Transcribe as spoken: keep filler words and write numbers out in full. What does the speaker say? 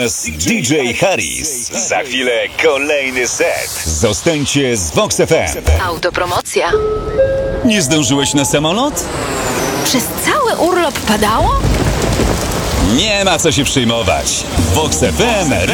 D J Harris. Za chwilę kolejny set. Zostańcie z Vox F M. Autopromocja. Nie zdążyłeś na samolot? Przez cały urlop padało? Nie ma co się przejmować. Vox F M